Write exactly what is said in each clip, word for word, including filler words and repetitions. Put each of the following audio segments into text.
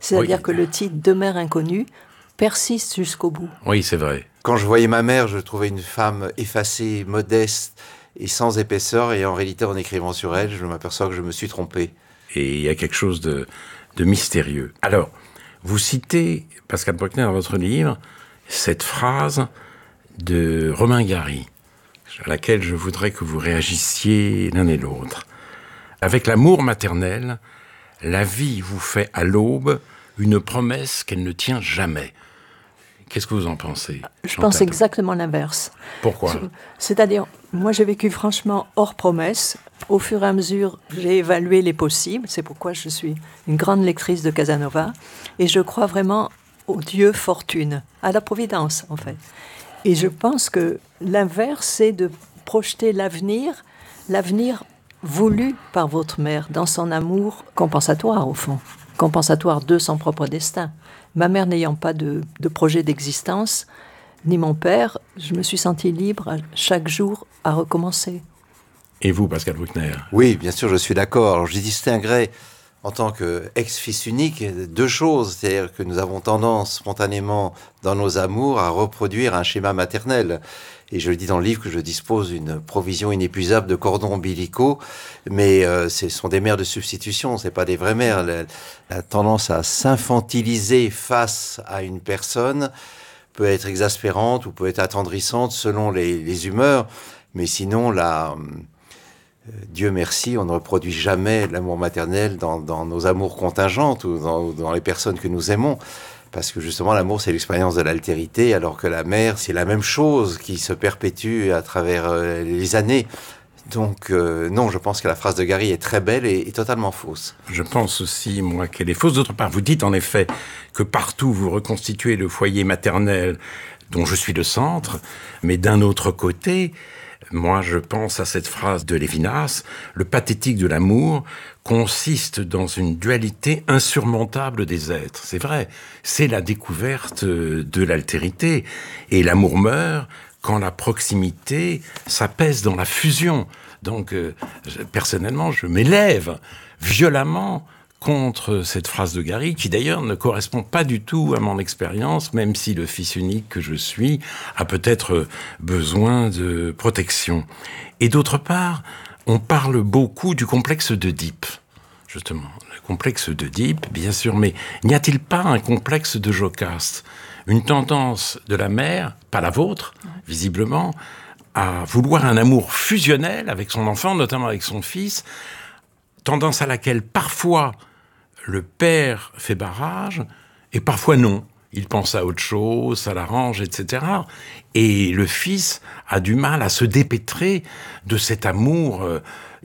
C'est-à-dire Oui. que le titre de mère inconnue persiste jusqu'au bout. Oui, c'est vrai. Quand je voyais ma mère, je trouvais une femme effacée, modeste et sans épaisseur. Et en réalité, en écrivant sur elle, je m'aperçois que je me suis trompé. Et il y a quelque chose de, de mystérieux. Alors, vous citez, Pascal Bruckner, dans votre livre, cette phrase de Romain Gary, à laquelle je voudrais que vous réagissiez l'un et l'autre. Avec l'amour maternel, la vie vous fait à l'aube une promesse qu'elle ne tient jamais. Qu'est-ce que vous en pensez, Je Chantal pense exactement l'inverse. Pourquoi ? C'est-à-dire, moi j'ai vécu franchement hors promesse. Au fur et à mesure, j'ai évalué les possibles. C'est pourquoi je suis une grande lectrice de Casanova. Et je crois vraiment au Dieu fortune, à la providence en fait. Et je pense que l'inverse, c'est de projeter l'avenir, l'avenir voulu par votre mère, dans son amour compensatoire au fond, compensatoire de son propre destin. Ma mère n'ayant pas de, de projet d'existence, ni mon père, je me suis sentie libre à chaque jour à recommencer. Et vous, Pascal Bruckner ? Oui, bien sûr, je suis d'accord. Alors, je distinguerais, en tant qu'ex-fils unique, deux choses. C'est-à-dire que nous avons tendance, spontanément, dans nos amours, à reproduire un schéma maternel. Et je le dis dans le livre que je dispose d'une provision inépuisable de cordons ombilicaux, mais euh, ce sont des mères de substitution, c'est pas des vraies mères. La, la tendance à s'infantiliser face à une personne peut être exaspérante ou peut être attendrissante selon les, les humeurs, mais sinon, la, euh, Dieu merci, on ne reproduit jamais l'amour maternel dans, dans nos amours contingentes ou dans, dans les personnes que nous aimons. Parce que justement, l'amour, c'est l'expérience de l'altérité, alors que la mère, c'est la même chose qui se perpétue à travers euh, les années. Donc, euh, non, je pense que la phrase de Gary est très belle et, et totalement fausse. Je pense aussi, moi, qu'elle est fausse. D'autre part, vous dites en effet que partout vous reconstituez le foyer maternel dont je suis le centre, mais d'un autre côté, moi, je pense à cette phrase de Lévinas, le pathétique de l'amour consiste dans une dualité insurmontable des êtres. C'est vrai, c'est la découverte de l'altérité. Et l'amour meurt quand la proximité s'apaise dans la fusion. Donc, euh, personnellement, je m'élève violemment contre cette phrase de Gary, qui d'ailleurs ne correspond pas du tout à mon expérience, même si le fils unique que je suis a peut-être besoin de protection. Et d'autre part, on parle beaucoup du complexe d'Œdipe, justement. Le complexe d'Œdipe, bien sûr, mais n'y a-t-il pas un complexe de Jocaste ? Une tendance de la mère, pas la vôtre, visiblement, à vouloir un amour fusionnel avec son enfant, notamment avec son fils, tendance à laquelle parfois le père fait barrage, et parfois non. Il pense à autre chose, ça l'arrange, et cetera. Et le fils a du mal à se dépêtrer de cet amour euh,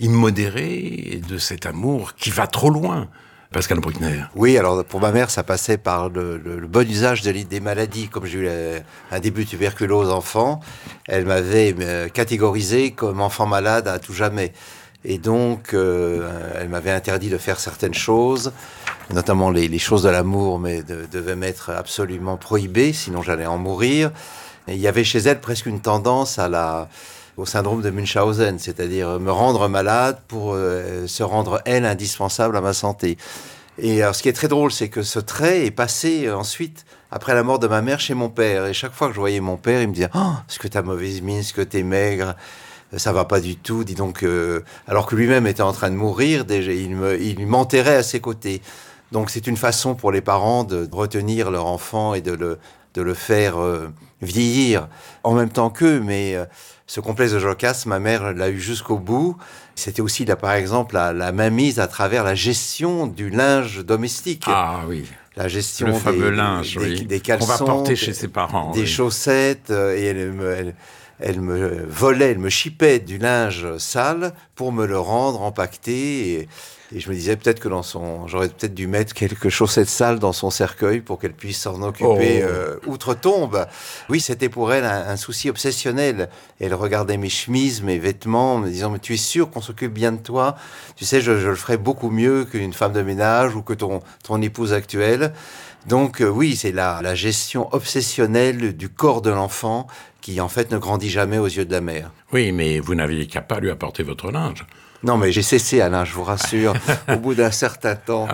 immodéré, de cet amour qui va trop loin. Pascal Bruckner. Oui, alors pour ma mère, ça passait par le, le, le bon usage de, des maladies. Comme j'ai eu la, un début de tuberculose enfant, elle m'avait euh, catégorisé comme enfant malade à tout jamais. Et donc, euh, elle m'avait interdit de faire certaines choses, notamment les, les choses de l'amour, mais de, devaient m'être absolument prohibées, sinon j'allais en mourir. Et il y avait chez elle presque une tendance à la, au syndrome de Munchausen, c'est-à-dire me rendre malade pour euh, se rendre, elle, indispensable à ma santé. Et alors, ce qui est très drôle, c'est que ce trait est passé euh, ensuite, après la mort de ma mère, chez mon père. Et chaque fois que je voyais mon père, il me disait « Oh, est-ce que t'as mauvaise mine, est-ce que t'es maigre ?» Ça va pas du tout, dis donc. Euh, alors que lui-même était en train de mourir, déjà, il, me, il m'enterrait à ses côtés. Donc c'est une façon pour les parents de retenir leur enfant et de le, de le faire euh, vieillir en même temps qu'eux. Mais euh, ce complexe de Jocaste, ma mère l'a eu jusqu'au bout. C'était aussi, là, par exemple, la, la mainmise à travers la gestion du linge domestique. Ah oui. La gestion le des, fameux linge, des, oui. des, des caleçons, qu'on va porter chez ses parents. Des oui. chaussettes, euh, et elle me... Elle, Elle me volait, elle me chipait du linge sale pour me le rendre empaqueté. Et, et je me disais peut-être que dans son, j'aurais peut-être dû mettre quelques chaussettes sales dans son cercueil pour qu'elle puisse s'en occuper oh. euh, outre-tombe. Oui, c'était pour elle un, un souci obsessionnel. Elle regardait mes chemises, mes vêtements, en me disant « Mais tu es sûr qu'on s'occupe bien de toi ? Tu sais, je, je le ferais beaucoup mieux qu'une femme de ménage ou que ton, ton épouse actuelle. » Donc euh, oui, c'est la, la gestion obsessionnelle du corps de l'enfant qui en fait ne grandit jamais aux yeux de la mère. Oui, mais vous n'aviez qu'à pas lui apporter votre linge. Non, mais j'ai cessé, Alain, je vous rassure, au bout d'un certain temps. Ah oui.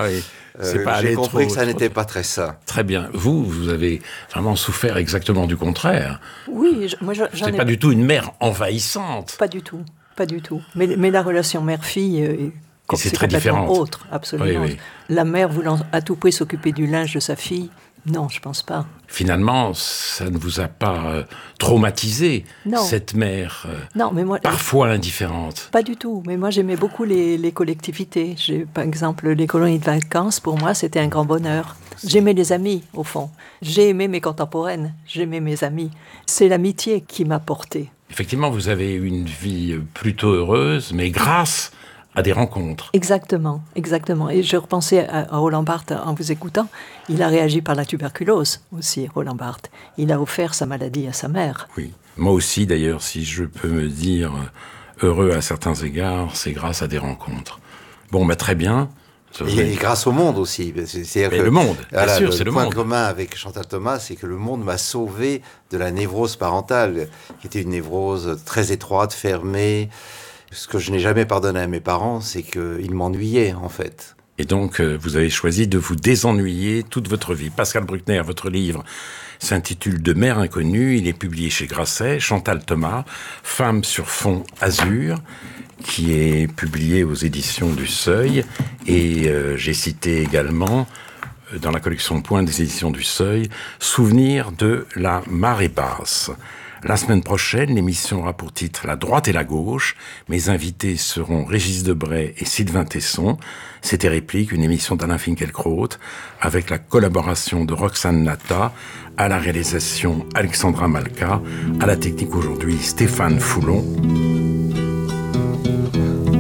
euh, j'ai compris trop, que ça n'était pas très sain. Très bien. Vous, vous avez vraiment souffert exactement du contraire. Oui, je, moi j'en ai... C'est pas du tout une mère envahissante. Pas du tout, pas du tout. Mais, mais la relation mère-fille euh, est, c'est, c'est très différent. Autre, absolument. Oui, oui. La mère voulant à tout prix s'occuper du linge de sa fille, non, je pense pas. Finalement, ça ne vous a pas euh, traumatisé, non. cette mère euh, non, mais moi, parfois indifférente? Pas du tout, mais moi j'aimais beaucoup les, les collectivités. J'ai, par exemple, les colonies de vacances, pour moi, c'était un grand bonheur. J'aimais les amis, au fond. J'ai aimé mes contemporaines, j'aimais mes amis. C'est l'amitié qui m'a portée. Effectivement, vous avez eu une vie plutôt heureuse, mais grâce à des rencontres. Exactement, exactement. Et je repensais à, à Roland Barthes en vous écoutant. Il a réagi par la tuberculose aussi, Roland Barthes. Il a offert sa maladie à sa mère. Oui, moi aussi d'ailleurs, si je peux me dire heureux à certains égards, c'est grâce à des rencontres. Bon, bah très bien. Et grâce au monde aussi. C'est que, le monde, bien voilà, sûr, le, c'est le, le point monde. commun avec Chantal Thomas, c'est que le monde m'a sauvé de la névrose parentale, qui était une névrose très étroite, fermée. Ce que je n'ai jamais pardonné à mes parents, c'est qu'ils m'ennuyaient, en fait. Et donc, euh, vous avez choisi de vous désennuyer toute votre vie. Pascal Bruckner, votre livre s'intitule « De mère inconnue ». Il est publié chez Grasset. Chantal Thomas, « Femme sur fond azur », qui est publié aux éditions du Seuil. Et euh, j'ai cité également, euh, dans la collection Point des éditions du Seuil, « Souvenir de la marée basse ». La semaine prochaine, l'émission aura pour titre « La droite et la gauche ». Mes invités seront Régis Debray et Sylvain Tesson. C'était Réplique, une émission d'Alain Finkielkraut, avec la collaboration de Roxane Nata, à la réalisation Alexandra Malka, à la technique aujourd'hui Stéphane Foulon.